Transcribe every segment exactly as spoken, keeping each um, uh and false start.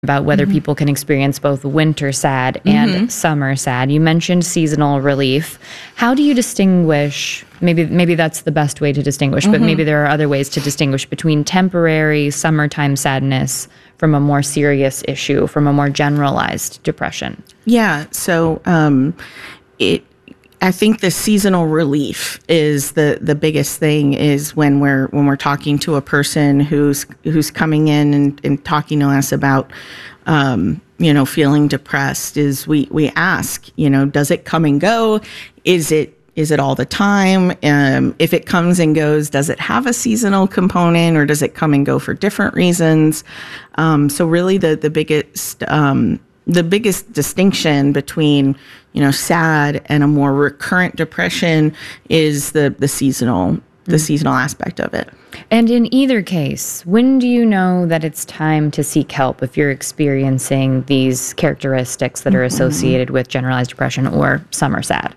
about whether Mm-hmm. people can experience both winter sad and Mm-hmm. summer sad. You mentioned seasonal relief. How do you distinguish, maybe maybe that's the best way to distinguish, Mm-hmm. but maybe there are other ways to distinguish between temporary summertime sadness from a more serious issue, from a more generalized depression? Yeah. So um, it. I think the seasonal relief is the, the biggest thing. Is when we're when we're talking to a person who's who's coming in and, and talking to us about um, you know feeling depressed. Is we we ask, you know does it come and go? Is it Is it all the time? Um, if it comes and goes, does it have a seasonal component, or does it come and go for different reasons? Um, so really, the the biggest um, the biggest distinction between you know sad and a more recurrent depression is the the seasonal the seasonal aspect of it. And in either case, when do you know that it's time to seek help if you're experiencing these characteristics that are associated with generalized depression or summer sad?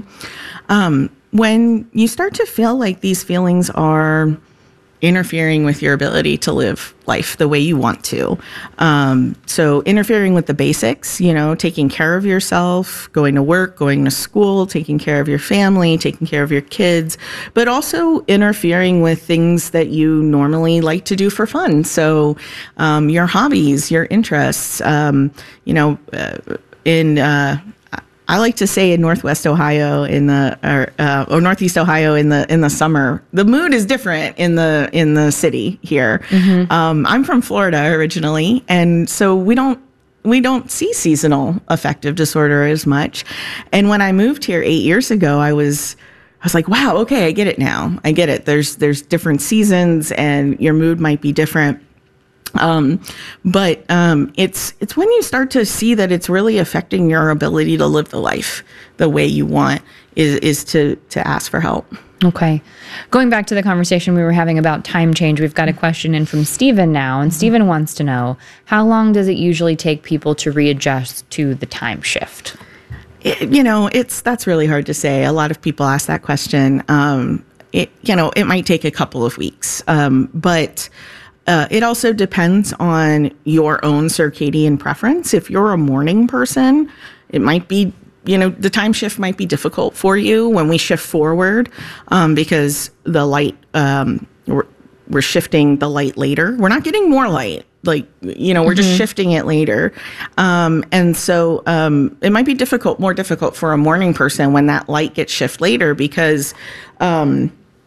Um, when you start to feel like these feelings are interfering with your ability to live life the way you want to. Um, so interfering with the basics, you know, taking care of yourself, going to work, going to school, taking care of your family, taking care of your kids, but also interfering with things that you normally like to do for fun. So um, your hobbies, your interests, um, you know, uh, in, uh, I like to say in Northwest Ohio in the or, uh, or Northeast Ohio in the in the summer, the mood is different in the in the city here. Mm-hmm. Um, I'm from Florida originally, and so we don't we don't see seasonal affective disorder as much. And when I moved here eight years ago, I was I was like, wow, okay, I get it now. I get it. There's there's different seasons, and your mood might be different. Um, but um, it's it's when you start to see that it's really affecting your ability to live the life the way you want is is to to ask for help. Okay. Going back to the conversation we were having about time change, we've got a question in from Stephen now, and Stephen wants to know, how long does it usually take people to readjust to the time shift? It, you know, it's that's really hard to say. A lot of people ask that question. Um, it you know, it might take a couple of weeks, um, but Uh, it also depends on your own circadian preference. If you're a morning person, it might be, you know, the time shift might be difficult for you when we shift forward um, because the light, um, we're, we're shifting the light later. We're not getting more light. Like, you know, we're mm-hmm. just shifting it later. Um, and so um, it might be difficult, more difficult for a morning person when that light gets shifted later because um,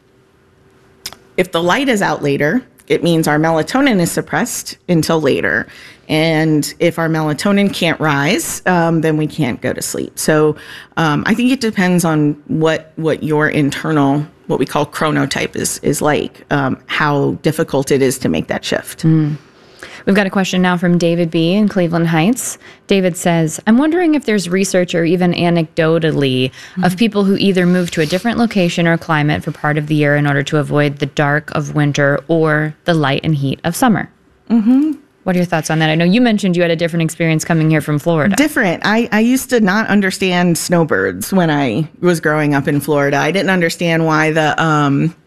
if the light is out later, it means our melatonin is suppressed until later. And if our melatonin can't rise, um, then we can't go to sleep. So um, I think it depends on what what your internal, what we call chronotype is, is like, um, how difficult it is to make that shift. Mm. We've got a question now from David B. in Cleveland Heights. David says, I'm wondering if there's research or even anecdotally mm-hmm. of people who either move to a different location or climate for part of the year in order to avoid the dark of winter or the light and heat of summer. Mm-hmm. What are your thoughts on that? I know you mentioned you had a different experience coming here from Florida. Different. I, I used to not understand snowbirds when I was growing up in Florida. I didn't understand why the... Um,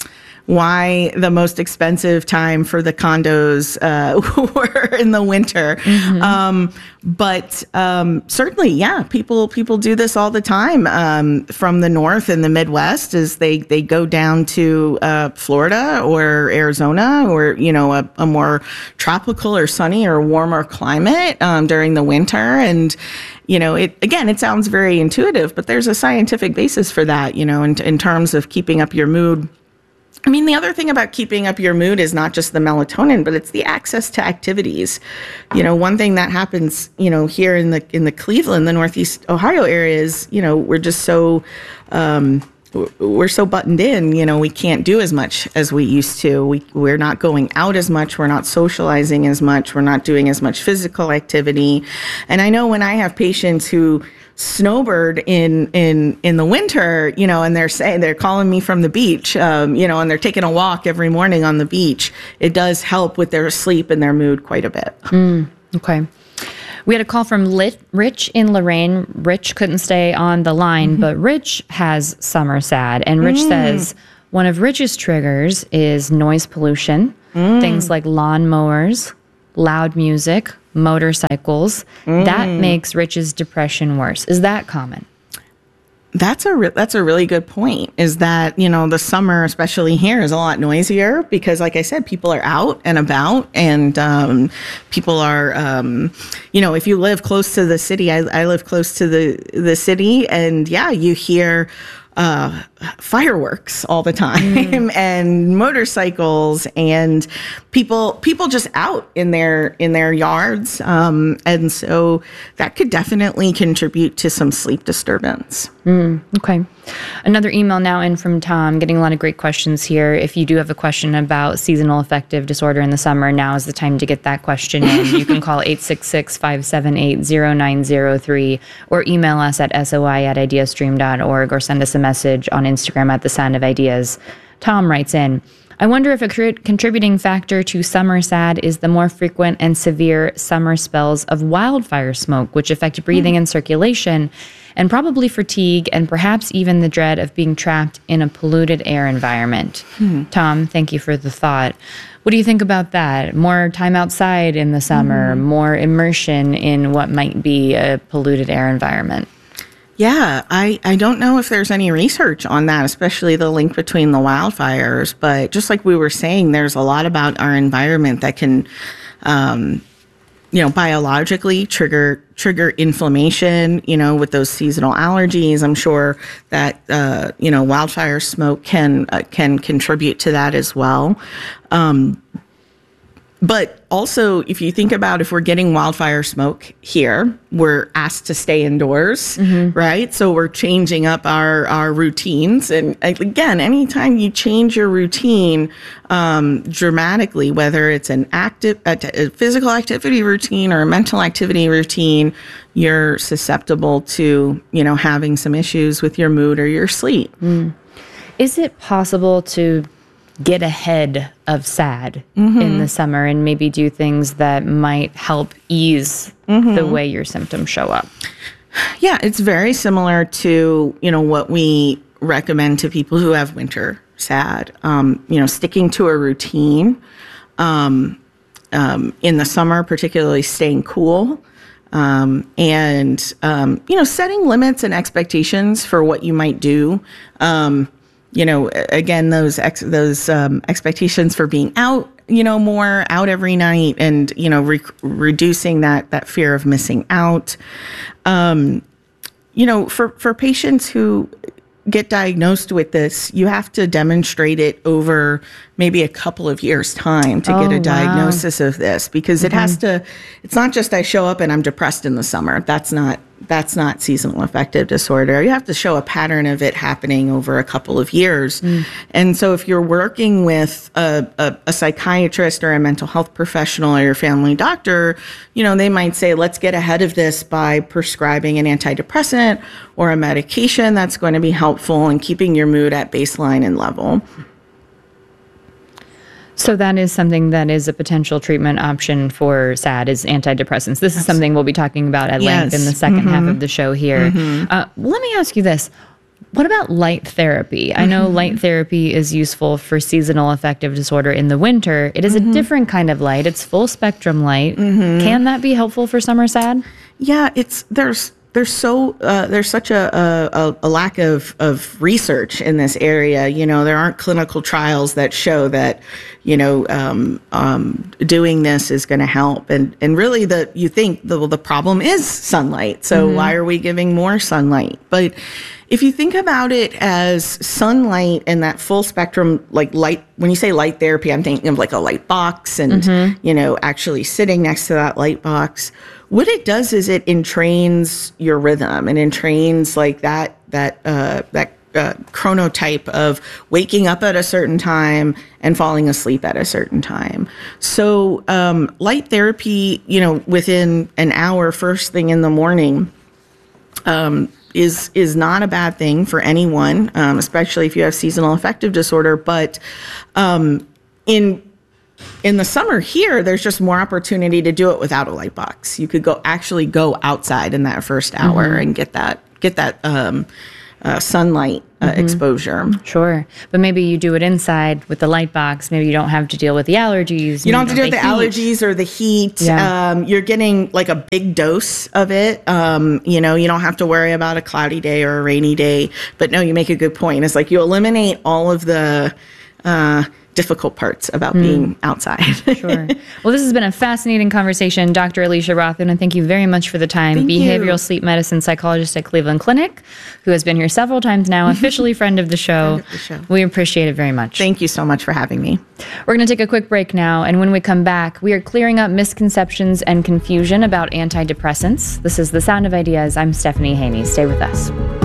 why the most expensive time for the condos uh, were in the winter. Mm-hmm. Um, but um, certainly, yeah, people people do this all the time um, from the north and the Midwest as they, they go down to uh, Florida or Arizona or, you know, a, a more tropical or sunny or warmer climate um, during the winter. And you know, it again, it sounds very intuitive, but there's a scientific basis for that, you know, in, in terms of keeping up your mood. I mean, the other thing about keeping up your mood is not just the melatonin, but it's the access to activities. You know, one thing that happens, you know, here in the in the Cleveland, the Northeast Ohio area is, you know, we're just so um, we're so buttoned in. You know, we can't do as much as we used to. We we're not going out as much. We're not socializing as much. We're not doing as much physical activity. And I know when I have patients who snowbird in in in the winter, you know, and they're saying they're calling me from the beach, um, you know, and they're taking a walk every morning on the beach. It does help with their sleep and their mood quite a bit. Mm, okay. We had a call from Lit, Rich in Lorraine. Rich couldn't stay on the line, mm-hmm. but Rich has summer sad. And Rich mm. says one of Rich's triggers is noise pollution, mm. things like lawn mowers, loud music, motorcycles. Mm. That makes Rich's depression worse. Is that common? That's a re- that's a really good point, is that, you know, the summer, especially here, is a lot noisier because, like I said, people are out and about, and um, people are, um, you know, if you live close to the city, I, I live close to the, the city, and yeah, you hear uh, fireworks all the time mm. and motorcycles and people people just out in their in their yards, um, and so that could definitely contribute to some sleep disturbance. Mm, okay. Another email now in from Tom, getting a lot of great questions here. If you do have a question about seasonal affective disorder in the summer, now is the time to get that question in. You can call eight six six, five seven eight, zero nine zero three or email us at soi at ideastream dot org or send us a message on Instagram at The Sound of Ideas. Tom writes in, I wonder if a contributing factor to summer SAD is the more frequent and severe summer spells of wildfire smoke, which affect breathing mm. and circulation, and probably fatigue and perhaps even the dread of being trapped in a polluted air environment. Mm. Tom, thank you for the thought. What do you think about that? More time outside in the summer, mm. more immersion in what might be a polluted air environment? Yeah, I, I don't know if there's any research on that, especially the link between the wildfires. But just like we were saying, there's a lot about our environment that can, um, you know, biologically trigger trigger inflammation, you know, with those seasonal allergies. I'm sure that, uh, you know, wildfire smoke can uh, can contribute to that as well. Um But also, if you think about if we're getting wildfire smoke here, we're asked to stay indoors, mm-hmm. right? So we're changing up our, our routines. And again, anytime you change your routine um, dramatically, whether it's an active, a, a physical activity routine or a mental activity routine, you're susceptible to, you know, having some issues with your mood or your sleep. Mm. Is it possible to get ahead of SAD mm-hmm. in the summer and maybe do things that might help ease mm-hmm. the way your symptoms show up? Yeah, it's very similar to, you know, what we recommend to people who have winter SAD. Um, you know, sticking to a routine um, um, in the summer, particularly staying cool. Um, and, um, you know, setting limits and expectations for what you might do. Um, You know, again, those ex- those um, expectations for being out, you know, more out every night, and you know, re- reducing that that fear of missing out. Um, you know, for for patients who get diagnosed with this, you have to demonstrate it over maybe a couple of years' time to oh, get a diagnosis wow. of this, because mm-hmm. it has to. It's not just I show up and I'm depressed in the summer. That's not. That's not seasonal affective disorder. You have to show a pattern of it happening over a couple of years. Mm. And so if you're working with a, a, a psychiatrist or a mental health professional or your family doctor, you know, they might say, let's get ahead of this by prescribing an antidepressant or a medication that's going to be helpful in keeping your mood at baseline and level. So that is something that is a potential treatment option for SAD, is antidepressants. This is something we'll be talking about at length yes. in the second mm-hmm. half of the show here. Mm-hmm. Uh, let me ask you this. What about light therapy? I know mm-hmm. light therapy is useful for seasonal affective disorder in the winter. It is mm-hmm. a different kind of light. It's full spectrum light. Mm-hmm. Can that be helpful for summer SAD? Yeah, it's there's there's so uh, there's such a, a a lack of of research in this area. You know, there aren't clinical trials that show that, you know, um, um, doing this is going to help. And and really, the you think the the problem is sunlight. So mm-hmm. why are we giving more sunlight? But if you think about it as sunlight and that full spectrum, like light, when you say light therapy, I'm thinking of like a light box and, mm-hmm. you know, actually sitting next to that light box. What it does is it entrains your rhythm and entrains like that, that, uh, that uh, chronotype of waking up at a certain time and falling asleep at a certain time. So um, light therapy, you know, within an hour, first thing in the morning, um, is is not a bad thing for anyone, um, especially if you have seasonal affective disorder. But um, in in the summer here, there's just more opportunity to do it without a light box. You could go actually go outside in that first hour mm-hmm. and get that get that um, uh, sunlight uh, mm-hmm. exposure. Sure. But maybe you do it inside with the light box. Maybe you don't have to deal with the allergies. You don't have to deal with the heat. allergies or the heat. Yeah. Um, you're getting like a big dose of it. Um, you know, you don't have to worry about a cloudy day or a rainy day. But no, you make a good point. It's like you eliminate all of the uh, difficult parts about mm. being outside. Sure. Well, this has been a fascinating conversation. Doctor Alicia Rothman, and thank you very much for the time. Thank Behavioral you. sleep medicine psychologist at Cleveland Clinic, who has been here several times now, officially friend of the show. Friend of the show. We appreciate it very much. Thank you so much for having me. We're going to take a quick break now, and when we come back, we are clearing up misconceptions and confusion about antidepressants. This is The Sound of Ideas. I'm Stephanie Haney. Stay with us.